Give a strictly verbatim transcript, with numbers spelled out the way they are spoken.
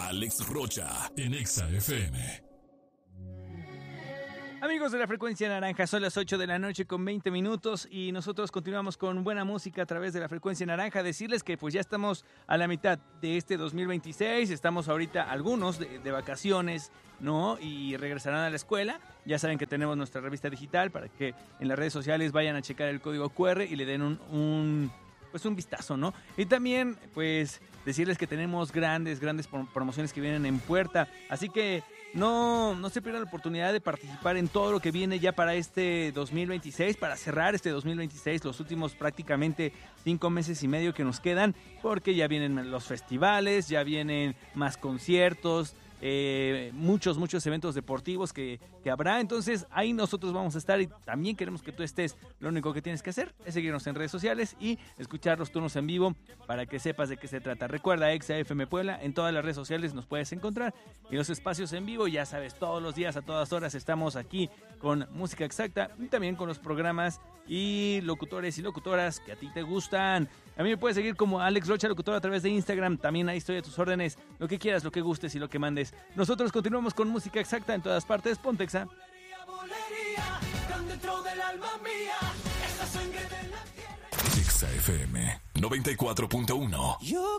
Alex Rocha en Exa F M. Amigos de la Frecuencia Naranja, son las ocho de la noche con veinte minutos y nosotros continuamos con buena música a través de la Frecuencia Naranja. Decirles que pues ya estamos a la mitad de este dos mil veintiséis, estamos ahorita algunos de, de vacaciones, ¿no? Y regresarán a la escuela. Ya saben que tenemos nuestra revista digital para que en las redes sociales vayan a checar el código cu erre y le den un... un pues un vistazo, ¿no? Y también, pues, decirles que tenemos grandes, grandes promociones que vienen en puerta. Así que no, no se pierdan la oportunidad de participar en todo lo que viene ya para este dos mil veintiséis, para cerrar este dos mil veintiséis, los últimos prácticamente cinco meses y medio que nos quedan, porque ya vienen los festivales, ya vienen más conciertos, Eh, muchos, muchos eventos deportivos que, que habrá. Entonces ahí nosotros vamos a estar y también queremos que tú estés. Lo único que tienes que hacer es seguirnos en redes sociales y escuchar los turnos en vivo para que sepas de qué se trata. Recuerda, Exa F M Puebla, en todas las redes sociales nos puedes encontrar. Y los espacios en vivo, ya sabes, todos los días, a todas horas estamos aquí con música exacta y también con los programas y locutores y locutoras que a ti te gustan. A mí me puedes seguir como Alex Rocha Locutor a través de Instagram. También ahí estoy a tus órdenes. Lo que quieras, lo que gustes y lo que mandes. Nosotros continuamos con música exacta en todas partes. Ponte Exa. Exa F M noventa y cuatro punto uno.